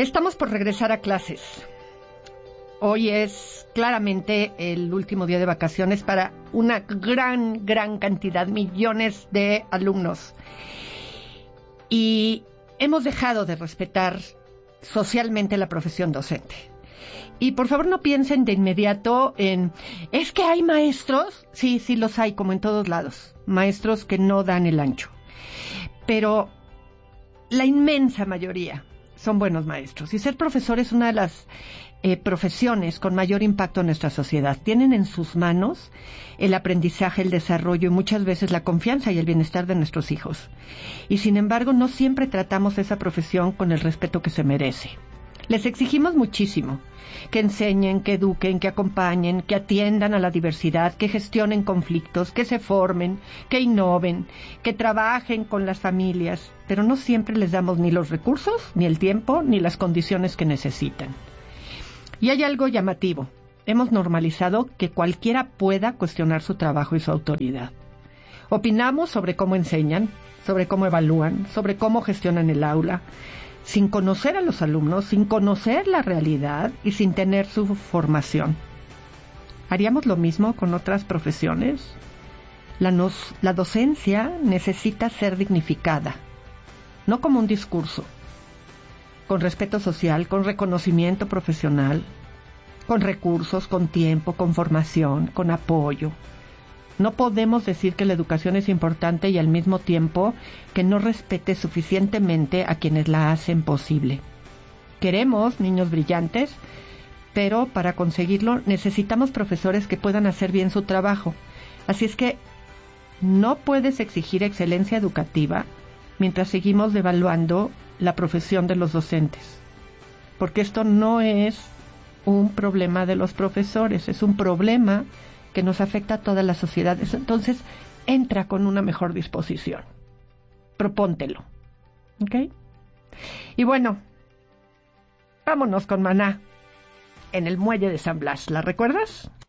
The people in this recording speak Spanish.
Estamos por regresar a clases. Hoy es claramente el último día de vacaciones para una gran cantidad, millones de alumnos. Y hemos dejado de respetar socialmente la profesión docente. Y por favor no piensen de inmediato en, es que hay maestros, sí los hay, como en todos lados, maestros que no dan el ancho. Pero la inmensa mayoría son buenos maestros. Y ser profesor es una de las profesiones con mayor impacto en nuestra sociedad. Tienen en sus manos el aprendizaje, el desarrollo y muchas veces la confianza y el bienestar de nuestros hijos. Y sin embargo, no siempre tratamos esa profesión con el respeto que se merece. Les exigimos muchísimo, que enseñen, que eduquen, que acompañen, que atiendan a la diversidad, que gestionen conflictos, que se formen, que innoven, que trabajen con las familias, pero no siempre les damos ni los recursos, ni el tiempo, ni las condiciones que necesitan. Y hay algo llamativo. Hemos normalizado que cualquiera pueda cuestionar su trabajo y su autoridad. Opinamos sobre cómo enseñan, sobre cómo evalúan, sobre cómo gestionan el aula, sin conocer a los alumnos, sin conocer la realidad y sin tener su formación. ¿Haríamos lo mismo con otras profesiones? La docencia necesita ser dignificada, no como un discurso, con respeto social, con reconocimiento profesional, con recursos, con tiempo, con formación, con apoyo. No podemos decir que la educación es importante y al mismo tiempo que no respete suficientemente a quienes la hacen posible. Queremos niños brillantes, pero para conseguirlo necesitamos profesores que puedan hacer bien su trabajo. Así es que no puedes exigir excelencia educativa mientras seguimos devaluando la profesión de los docentes, porque esto no es un problema de los profesores, es un problema que nos afecta a toda la sociedad. Entonces, entra con una mejor disposición. Propóntelo. ¿Ok? Y bueno, vámonos con Maná en el muelle de San Blas. ¿La recuerdas?